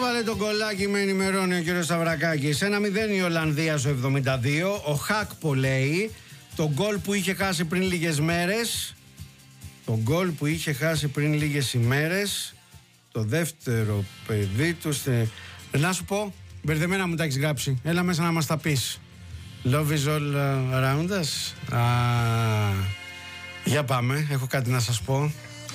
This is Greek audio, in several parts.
Έβαλε τον κολλάκι, με ενημερώνει ο κύριος Σταυρακάκης. 1-0 η Ολλανδία στο 72. Ο Χάκπο λέει το γκολ που είχε χάσει πριν λίγες μέρες. Το γκολ που είχε χάσει πριν λίγες ημέρες. Το δεύτερο παιδί του. Να σου πω, μπερδεμένα μου τα έχεις γράψει. Έλα μέσα να μας τα πεις. Love is all around us. Για πάμε, έχω κάτι να σας πω.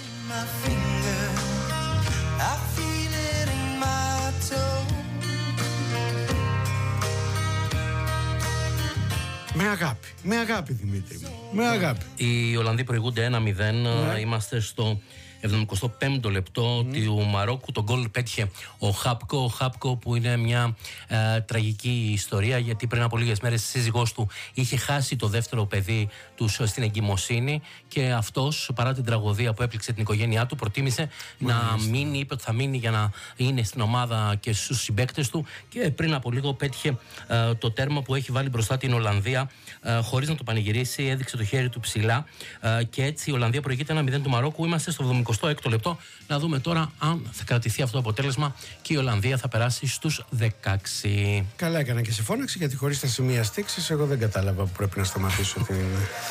Με αγάπη Δημήτρη μου. Με αγάπη. Οι Ολλανδοί προηγούνται 1-0. Είμαστε στο 75ο λεπτό του Μαρόκου. Τον γκολ πέτυχε ο Χάπκο. Ο Χάπκο που είναι μια τραγική ιστορία, γιατί πριν από λίγες μέρες η σύζυγός του είχε χάσει το δεύτερο παιδί του στην εγκυμοσύνη και αυτός, παρά την τραγωδία που έπληξε την οικογένειά του, προτίμησε να μείνει, είπε ότι θα μείνει για να είναι στην ομάδα και στους συμπαίκτες του, και πριν από λίγο πέτυχε το τέρμα που έχει βάλει μπροστά την Ολλανδία χωρίς να το πανηγυρίσει. Έδειξε το χέρι του ψηλά και έτσι η Ολλανδία προηγείται 1-0 του Μαρόκου. Είμαστε στο 76ο λεπτό. Να δούμε τώρα αν θα κρατηθεί αυτό το αποτέλεσμα και η Ολλανδία θα περάσει στους 16. Καλά έκανα και σε φώναξε, γιατί χωρίς τα σημεία στίξης εγώ δεν κατάλαβα που πρέπει να σταματήσω την...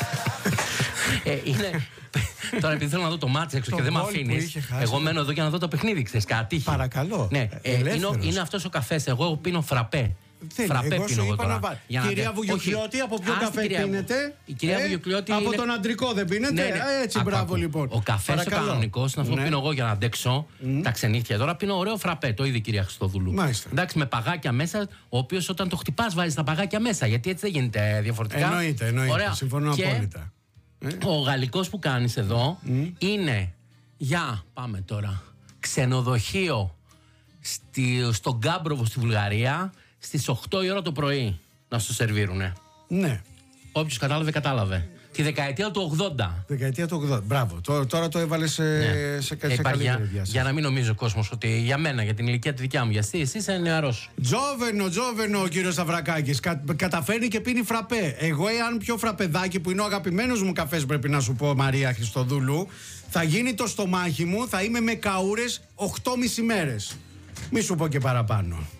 Είναι... Τώρα επειδή θέλω να δω το μάτς έξω και δεν με αφήνεις, εγώ μένω εδώ για να δω το παιχνίδι, ξέρεις, κάτι. Παρακαλώ. Ναι, είναι αυτός ο καφές. Εγώ πίνω φραπέ. Φραπέ πίνω εγώ τώρα. Κυρία Βουγιουκλιώτη, από ποιο καφέ πίνετε? Η κυρία Βουγιουκλιώτη από τον αντρικό δεν πίνετε? Έτσι, μπράβο λοιπόν. Ο καφές ο κανονικός, να αυτό πίνω εγώ για να αντέξω τα ξενύχια. Τώρα πίνω ωραίο φραπέ, το είδη κυρία Χριστοδούλου. Εντάξει, με παγάκια μέσα, ο οποίος όταν το χτυπάς βάζει τα παγάκια μέσα, γιατί έτσι δεν γίνεται διαφορετικά. Εννοείται, συμφωνώ απόλυτα. Ο γαλλικός που κάνεις εδώ είναι για, πάμε τώρα, ξενοδοχείο στον Γκάμπροβο στη Βουλγαρία στις 8 η ώρα το πρωί να σου σερβίρουνε. Ναι. Όποιος κατάλαβε, κατάλαβε. Τη δεκαετία του 80. Δεκαετία του 80. Μπράβο. Τώρα το έβαλε σε καλύτερη διάσταση. Για να μην νομίζει ο κόσμος ότι για μένα, για την ηλικία τη δικιά μου, για εσύ είσαι νεαρός. Τζόβενο ο κύριος Σταυρακάκης. Καταφέρνει και πίνει φραπέ. Εγώ, εάν πιω φραπεδάκι, που είναι ο αγαπημένος μου καφές, πρέπει να σου πω, Μαρία Χριστοδούλου, θα γίνει το στομάχι μου, θα είμαι με καούρες 8,5 μέρες. Μη σου πω και παραπάνω.